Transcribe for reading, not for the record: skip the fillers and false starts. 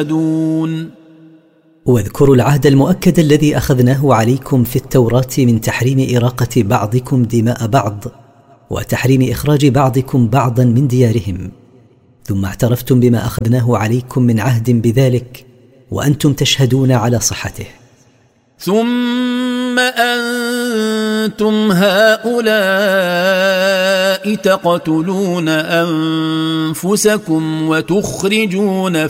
تشهدون. واذكروا العهد المؤكد الذي أخذناه عليكم في التوراة من تحريم إراقة بعضكم دماء بعض وتحريم إخراج بعضكم بعضا من ديارهم، ثم اعترفتم بما أخذناه عليكم من عهد بذلك وأنتم تشهدون على صحته. ثم أنتم هؤلاء تقتلون أنفسكم وتخرجون